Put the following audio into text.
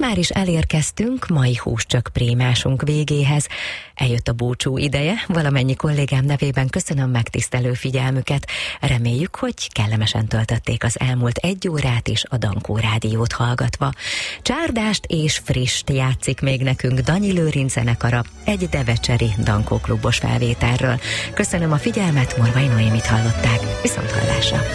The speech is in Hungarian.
már is elérkeztünk mai húscsök prémásunk végéhez. Eljött a búcsú ideje, valamennyi kollégám nevében köszönöm megtisztelő figyelmüket. Reméljük, hogy kellemesen töltötték az elmúlt 1 órát is a Dankó Rádiót hallgatva. Csárdást és frissst játszik még nekünk Danyi Lőrinc zenekara egy devecseri Dankó klubos felvételről. Köszönöm a figyelmet, Morvai Noémit hallották. Viszonthallásra!